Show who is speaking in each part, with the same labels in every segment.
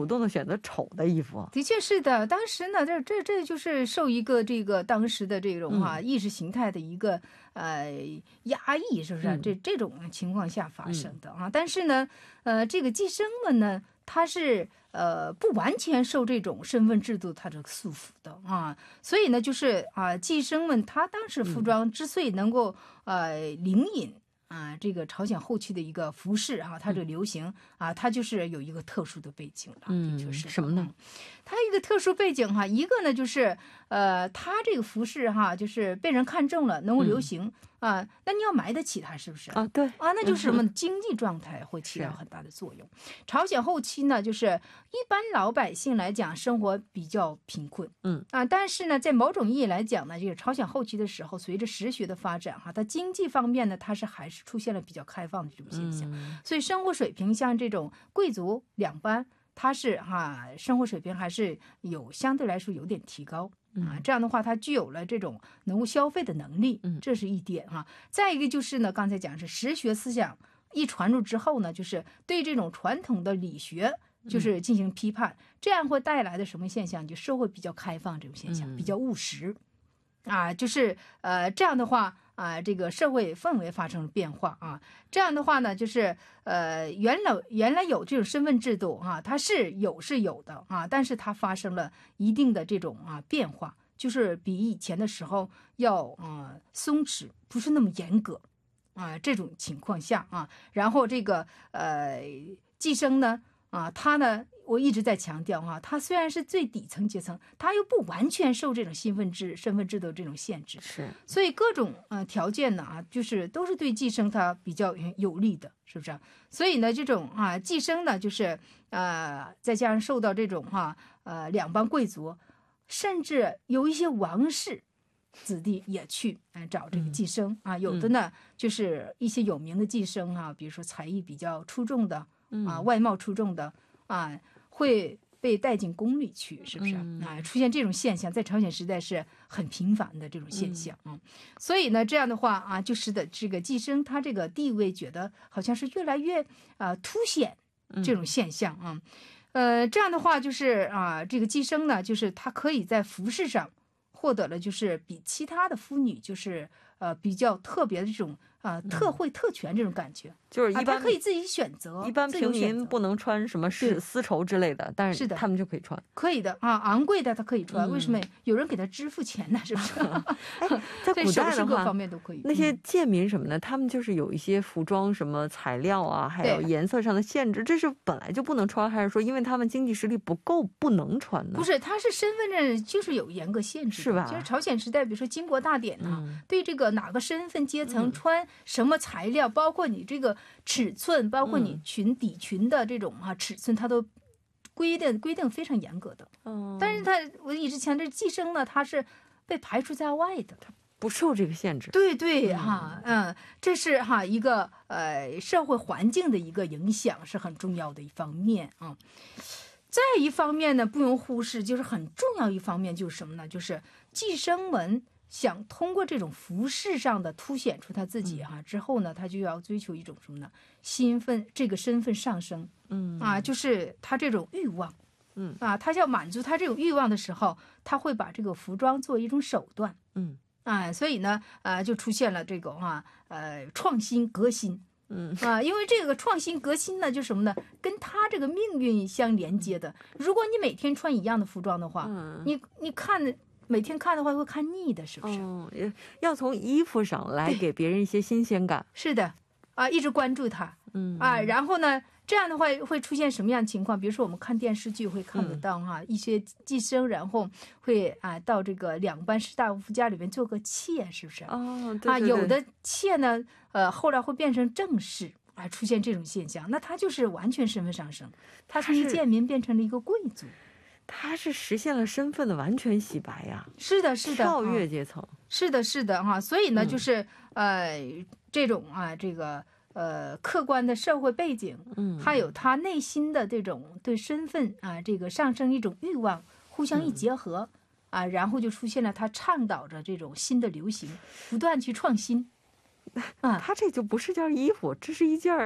Speaker 1: 主动的选择丑的衣服。
Speaker 2: 的确是的，当时呢，这就是受一个这个当时的这种意识形态的一个压抑，是不是？这种情况下发生的啊。但是呢，这个寄生们呢，他是不完全受这种身份制度它这个束缚的啊，所以呢，就是寄生们他当时服装之所以能够领引这个朝鲜后期的一个服饰它这个流行它就是有一个特殊的背景了，就是
Speaker 1: 什么呢？
Speaker 2: 它一个特殊背景一个呢就是它这个服饰就是被人看中了，能够流行那你要买得起它，是不是
Speaker 1: 对
Speaker 2: 那就是什么经济状态会起到很大的作用。朝鲜后期呢，就是一般老百姓来讲生活比较贫困，但是呢，在某种意义来讲呢，这个朝鲜后期的时候，随着实学的发展它经济方面呢，它还是出现了比较开放的这种现象，所以生活水平像这种贵族两班，它是生活水平还是有相对来说有点提高。这样的话，它具有了这种能够消费的能力，这是一点再一个就是呢，刚才讲是实学思想一传入之后呢，就是对这种传统的理学就是进行批判，这样会带来的什么现象？就社会比较开放这种现象，比较务实就是这样的话这个社会氛围发生了变化这样的话呢，就是原来有这种身份制度它是有的但是它发生了一定的这种变化，就是比以前的时候要松弛，不是那么严格这种情况下然后这个寄生呢他呢，我一直在强调他虽然是最底层阶层，他又不完全受这种身份制度这种限制，
Speaker 1: 是，
Speaker 2: 所以各种条件呢就是都是对寄生它比较有利的，是不是？所以呢，这种寄生呢，就是再加上受到这种两帮贵族，甚至有一些王室子弟也去找这个寄生有的呢就是一些有名的寄生比如说才艺比较出众的外貌出众的会被带进宫里去，是不是出现这种现象在朝鲜时代是很频繁的这种现象所以呢，这样的话就使得这个寄生他这个地位觉得好像是越来越凸显这种现象这样的话就是这个寄生呢，就是他可以在服饰上获得了就是比其他的妇女就是比较特别的这种特惠特权这种感觉，
Speaker 1: 就是一般
Speaker 2: 他可以自己选择，
Speaker 1: 一般平民不能穿什么丝绸之类的，但是他们就可以穿，
Speaker 2: 可以的昂贵的他可以穿为什么？有人给他支付钱呢，是不是
Speaker 1: 在古代的话
Speaker 2: 各方面都可以。
Speaker 1: 那些贱民什么的他们就是有一些服装什么材料还有颜色上的限制，这是本来就不能穿，还是说因为他们经济实力不够不能穿呢？
Speaker 2: 不是，他是身份证就是有严格限制的，
Speaker 1: 是吧？
Speaker 2: 就是朝鲜时代比如说经国大典对这个哪个身份阶层穿什么材料包括你这个尺寸包括你底裙的这种尺寸它都规定非常严格的但是我一直强调寄生呢，它是被排除在外的，它
Speaker 1: 不受这个限制。
Speaker 2: 对这是一个社会环境的一个影响是很重要的一方面再一方面呢，不容忽视，就是很重要一方面就是什么呢？就是寄生们想通过这种服饰上的凸显出他自己之后呢，他就要追求一种什么呢？这个身份上升就是他这种欲望他要满足他这种欲望的时候，他会把这个服装作为一种手段所以呢就出现了这个创新革新因为这个创新革新呢，就是什么呢？跟他这个命运相连接的。如果你每天穿一样的服装的话，你每天看的话会看腻的，是不是？
Speaker 1: 要从衣服上来给别人一些新鲜感。
Speaker 2: 是的一直关注它然后呢，这样的话会出现什么样的情况？比如说我们看电视剧会看得到一些寄生，然后会到这个两班士大夫家里面做个妾，是不是？
Speaker 1: 对
Speaker 2: 有的妾呢后来会变成正室出现这种现象，那他就是完全身份上升，他从一贱民变成了一个贵族，
Speaker 1: 他是实现了身份的完全洗白呀。
Speaker 2: 是的
Speaker 1: 跳跃阶层
Speaker 2: 是的所以呢就是这种这个客观的社会背景还有他内心的这种对身份这个上升一种欲望互相一结合然后就出现了他倡导着这种新的流行，不断去创新
Speaker 1: 他这就不是件衣服，这是一件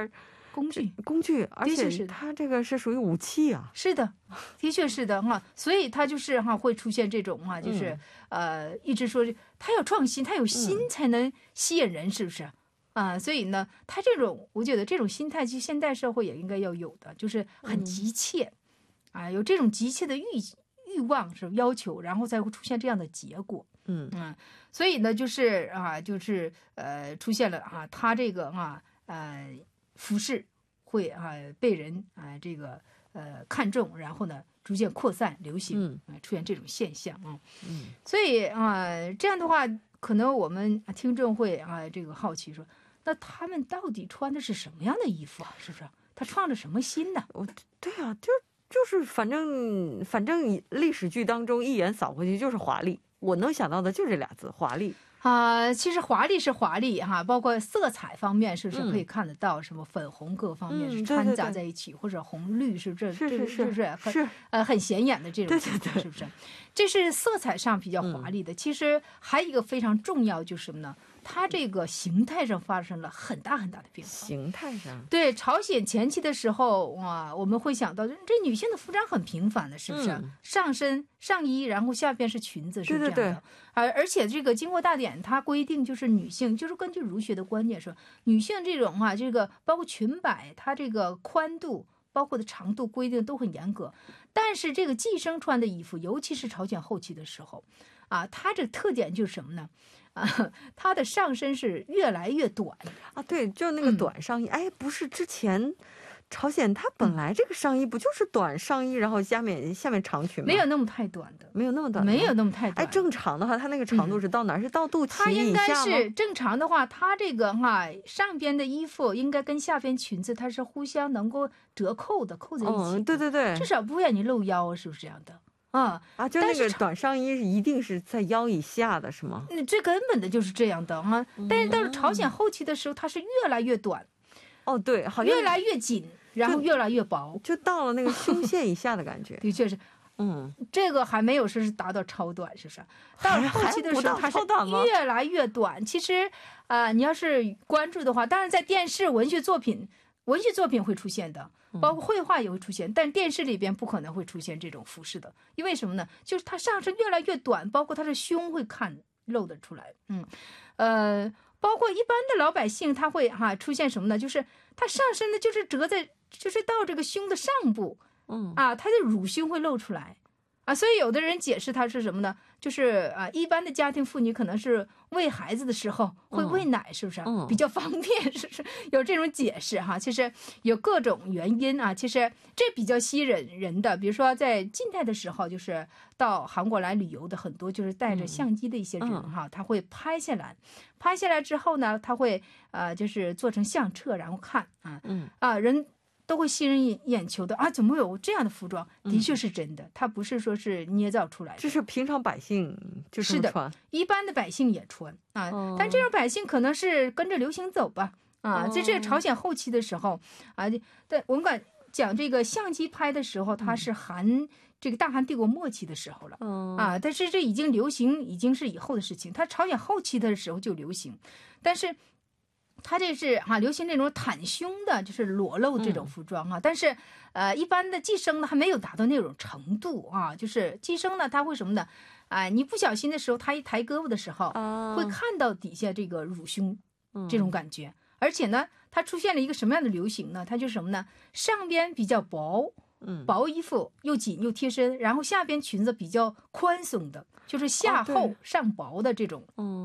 Speaker 2: 工具，
Speaker 1: 而且它这个是属于武器啊。
Speaker 2: 是的，的确是的哈，所以它就是哈会出现这种哈，就是一直说它要创新，它有新才能吸引人，是不是？所以呢，他这种，我觉得这种心态，其实现代社会也应该要有的，就是很急切，有这种急切的欲望是要求，然后才会出现这样的结果。所以呢，就是出现了他这个服饰会被人这个看重，然后呢逐渐扩散流行，出现这种现象所以这样的话，可能我们听众会这个好奇说，那他们到底穿的是什么样的衣服啊？是不是？他创了什么新呢？
Speaker 1: 对啊，就是反正历史剧当中一眼扫过去就是华丽，我能想到的就这俩字，华丽。
Speaker 2: 其实华丽是华丽包括色彩方面是不是可以看得到，什么粉红各方面是掺杂在一起，或者红绿是不是？是很显眼的这种，是不是？这是色彩上比较华丽的。其实还有一个非常重要就是什么呢？它这个形态上发生了很大很大的变化。
Speaker 1: 形态上，
Speaker 2: 对，朝鲜前期的时候我们会想到这女性的服装很平凡的，是不是？上身上衣，然后下边是裙子，是这样的。
Speaker 1: 对。
Speaker 2: 而且这个经过大典，它规定就是女性，就是根据儒学的观念说，女性这种这个包括裙摆，它这个宽度，包括的长度规定都很严格。但是这个寄生穿的衣服，尤其是朝鲜后期的时候，它这特点就是什么呢？它的上身是越来越短
Speaker 1: 对，就那个短上衣。不是之前朝鲜它本来这个上衣不就是短上衣，然后下面长裙吗？
Speaker 2: 没有那么太短的，
Speaker 1: 没有那么短，
Speaker 2: 没有那么太短。
Speaker 1: 正常的话，它那个长度是到哪？是到肚脐以下吗？它
Speaker 2: 应该是正常的话，它这个上边的衣服应该跟下边裙子它是互相能够折扣的，扣在一起。
Speaker 1: 对，
Speaker 2: 至少不会让你露腰，是不是这样的？
Speaker 1: 就那个短上衣一定是在腰以下的，是吗？
Speaker 2: 这根本的就是这样的但是到了朝鲜后期的时候，它是越来越短。
Speaker 1: 对，好像
Speaker 2: 越来越紧，然后越来越薄，
Speaker 1: 就到了那个胸线以下的感觉。
Speaker 2: 的确是，这个还没有说是达到超短，是不是？到了后期的时候，它是越来越短。其实你要是关注的话，当然在电视、文学作品会出现的。包括绘画也会出现，但电视里边不可能会出现这种服饰的，因为什么呢？就是它上身越来越短，包括它的胸会露得出来。包括一般的老百姓，他会出现什么呢？就是他上身呢，就是折在，就是到这个胸的上部，他的乳胸会露出来。所以有的人解释它是什么呢？就是一般的家庭妇女可能是喂孩子的时候会喂奶，是不是？比较方便，是不是？有这种解释其实有各种原因其实这比较吸引人的。比如说在近代的时候，就是到韩国来旅游的很多就是带着相机的一些人他会拍下来之后呢，他会就是做成相册，然后看人都会吸引眼球的怎么有这样的服装？的确是真的，它不是说是捏造出来的。
Speaker 1: 这是平常百姓就是
Speaker 2: 的，一般的百姓也穿但这种百姓可能是跟着流行走吧在这朝鲜后期的时候但我们讲这个相机拍的时候，它是这个大韩帝国末期的时候了但是这已经流行，已经是以后的事情。它朝鲜后期的时候就流行，但是它这是流行那种袒胸的，就是裸露这种服装但是一般的寄生呢还没有达到那种程度就是寄生呢，它会什么呢你不小心的时候，它一抬胳膊的时候会看到底下这个乳胸这种感觉。而且呢，它出现了一个什么样的流行呢？它就是什么呢？上边比较薄衣服又紧又贴身，然后下边裙子比较宽松的，就是下厚上薄的这种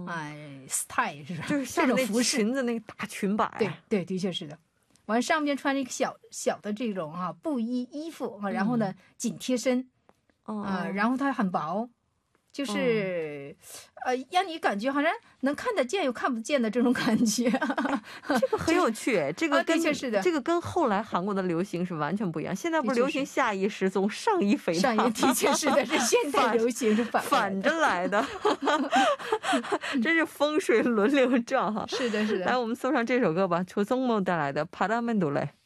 Speaker 2: style 是吧？
Speaker 1: 就是这种服饰裙子那个大裙摆。
Speaker 2: 对，的确是的。完上边穿一个小的这种布衣服然后呢紧贴身然后它很薄，就是让你感觉好像能看得见又看不见的这种感觉。
Speaker 1: 这个很有趣，这个
Speaker 2: 的确是的，
Speaker 1: 这个跟后来韩国的流行是完全不一样。现在不是流行下衣失踪，上衣肥大。
Speaker 2: 的确是的，是现代流行是
Speaker 1: 反着来的。真是风水轮流转
Speaker 2: 是的。
Speaker 1: 来，我们送上这首歌吧，邱宗梦带来的《바람은 노래》。